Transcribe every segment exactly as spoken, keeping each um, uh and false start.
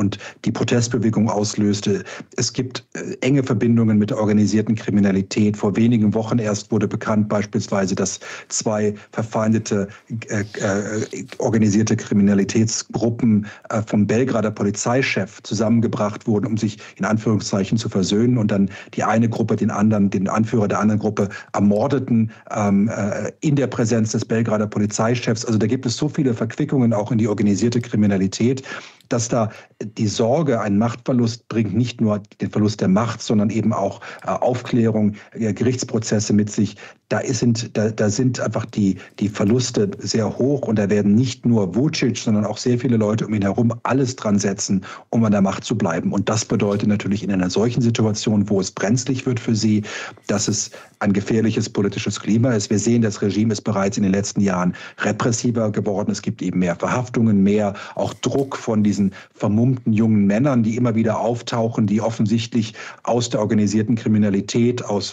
und die Protestbewegung auslöste. Es gibt äh, enge Verbindungen mit der organisierten Kriminalität. Vor wenigen Wochen erst wurde bekannt beispielsweise, dass zwei verfeindete äh, äh, organisierte Kriminalitätsgruppen äh, vom Belgrader Polizeichef zusammengebracht wurden, um sich in Anführungszeichen zu versöhnen, und dann die eine Gruppe den anderen, den Anführer der anderen Gruppe ermordeten ähm, äh, in der Präsenz des Belgrader Polizeichefs. Also da gibt es so viele Verquickungen auch in die organisierte Kriminalität, dass da die Sorge, einen Machtverlust bringt, nicht nur den Verlust der Macht, sondern eben auch äh, Aufklärung, äh, Gerichtsprozesse mit sich. Da, ist, sind, da, da sind einfach die, die Verluste sehr hoch, und da werden nicht nur Vučić, sondern auch sehr viele Leute um ihn herum alles dran setzen, um an der Macht zu bleiben. Und das bedeutet natürlich in einer solchen Situation, wo es brenzlig wird für sie, dass es ein gefährliches politisches Klima ist. Wir sehen, das Regime ist bereits in den letzten Jahren repressiver geworden. Es gibt eben mehr Verhaftungen, mehr auch Druck von diesen vermummten jungen Männern, die immer wieder auftauchen, die offensichtlich aus der organisierten Kriminalität, aus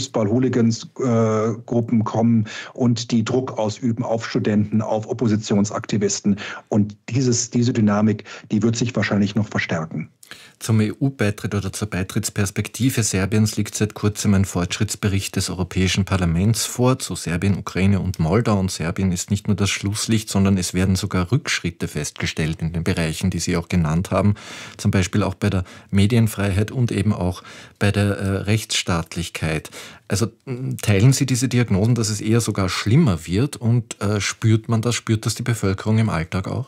Fußball-Hooligans-Gruppen kommen und die Druck ausüben auf Studenten, auf Oppositionsaktivisten. Und dieses, diese Dynamik, die wird sich wahrscheinlich noch verstärken. Zum E U-Beitritt oder zur Beitrittsperspektive Serbiens liegt seit kurzem ein Fortschrittsbericht des Europäischen Parlaments vor zu Serbien, Ukraine und Moldau. Und Serbien ist nicht nur das Schlusslicht, sondern es werden sogar Rückschritte festgestellt in den Bereichen, die Sie auch genannt haben. Zum Beispiel auch bei der Medienfreiheit und eben auch bei der äh, Rechtsstaatlichkeit. Also teilen Sie diese Diagnosen, dass es eher sogar schlimmer wird, und äh, spürt man das, spürt das die Bevölkerung im Alltag auch?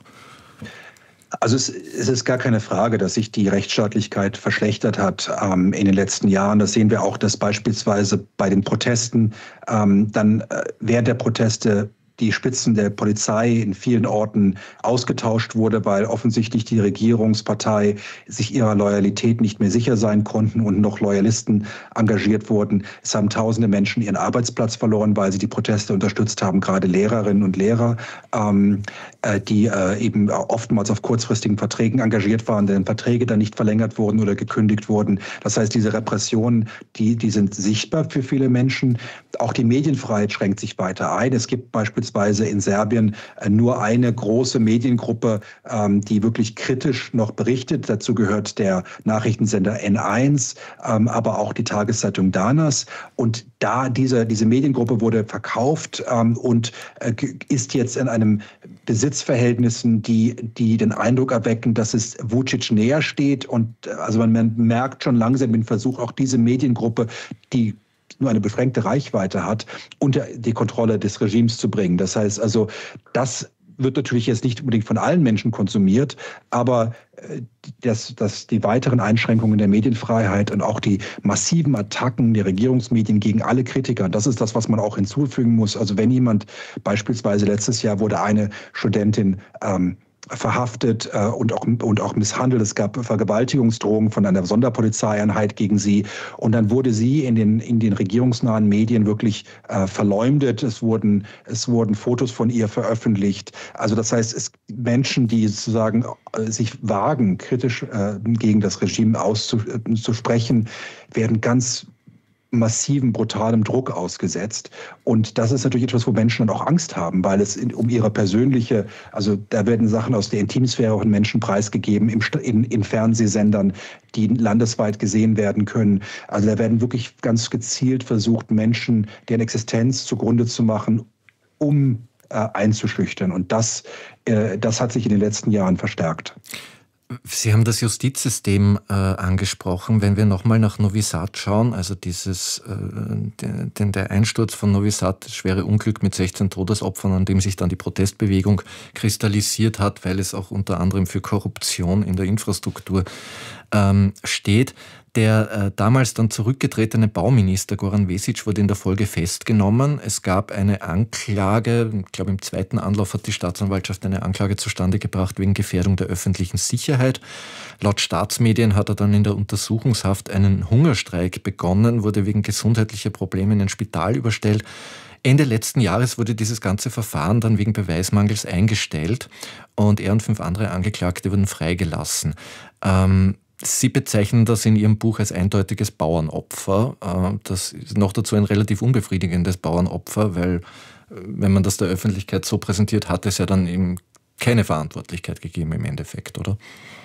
Also es, es ist gar keine Frage, dass sich die Rechtsstaatlichkeit verschlechtert hat ähm, in den letzten Jahren. Das sehen wir auch, dass beispielsweise bei den Protesten ähm, dann äh, während der Proteste die Spitzen der Polizei in vielen Orten ausgetauscht wurde, weil offensichtlich die Regierungspartei sich ihrer Loyalität nicht mehr sicher sein konnten und noch Loyalisten engagiert wurden. Es haben tausende Menschen ihren Arbeitsplatz verloren, weil sie die Proteste unterstützt haben, gerade Lehrerinnen und Lehrer, ähm, äh, die äh, eben oftmals auf kurzfristigen Verträgen engagiert waren, deren Verträge dann nicht verlängert wurden oder gekündigt wurden. Das heißt, diese Repressionen, die, die sind sichtbar für viele Menschen. Auch die Medienfreiheit schränkt sich weiter ein. Es gibt beispielsweise in Serbien nur eine große Mediengruppe, die wirklich kritisch noch berichtet. Dazu gehört der Nachrichtensender N eins, aber auch die Tageszeitung Danas. Und da diese, diese Mediengruppe wurde verkauft und ist jetzt in einem Besitzverhältnissen, die, die den Eindruck erwecken, dass es Vučić näher steht. Und also man merkt schon langsam den Versuch, auch diese Mediengruppe, die nur eine beschränkte Reichweite hat, unter die Kontrolle des Regimes zu bringen. Das heißt also, das wird natürlich jetzt nicht unbedingt von allen Menschen konsumiert, aber das, das, die weiteren Einschränkungen der Medienfreiheit und auch die massiven Attacken der Regierungsmedien gegen alle Kritiker, das ist das, was man auch hinzufügen muss. Also wenn jemand, beispielsweise letztes Jahr wurde eine Studentin ähm, verhaftet äh, und, auch, und auch misshandelt. Es gab Vergewaltigungsdrohungen von einer Sonderpolizeieinheit gegen sie. Und dann wurde sie in den, in den regierungsnahen Medien wirklich äh, verleumdet. Es wurden, es wurden Fotos von ihr veröffentlicht. Also das heißt, es Menschen, die sozusagen äh, sich wagen, kritisch äh, gegen das Regime auszusprechen, werden ganz massiven, brutalem Druck ausgesetzt. Und das ist natürlich etwas, wo Menschen dann auch Angst haben, weil es in, um ihre persönliche, also da werden Sachen aus der Intimsphäre von Menschen preisgegeben, im, in, in Fernsehsendern, die landesweit gesehen werden können. Also da werden wirklich ganz gezielt versucht, Menschen deren Existenz zugrunde zu machen, um äh, einzuschüchtern. Und das, äh, das hat sich in den letzten Jahren verstärkt. Sie haben das Justizsystem äh, angesprochen. Wenn wir nochmal nach Novi Sad schauen, also dieses, äh, den, der Einsturz von Novi Sad, das schwere Unglück mit sechzehn Todesopfern, an dem sich dann die Protestbewegung kristallisiert hat, weil es auch unter anderem für Korruption in der Infrastruktur ähm, steht. Der äh, damals dann zurückgetretene Bauminister Goran Vesić wurde in der Folge festgenommen. Es gab eine Anklage, ich glaube im zweiten Anlauf hat die Staatsanwaltschaft eine Anklage zustande gebracht wegen Gefährdung der öffentlichen Sicherheit. Laut Staatsmedien hat er dann in der Untersuchungshaft einen Hungerstreik begonnen, wurde wegen gesundheitlicher Probleme in ein Spital überstellt. Ende letzten Jahres wurde dieses ganze Verfahren dann wegen Beweismangels eingestellt und er und fünf andere Angeklagte wurden freigelassen. Ähm, Sie bezeichnen das in Ihrem Buch als eindeutiges Bauernopfer. Das ist noch dazu ein relativ unbefriedigendes Bauernopfer, weil wenn man das der Öffentlichkeit so präsentiert, hat es ja dann eben keine Verantwortlichkeit gegeben im Endeffekt, oder?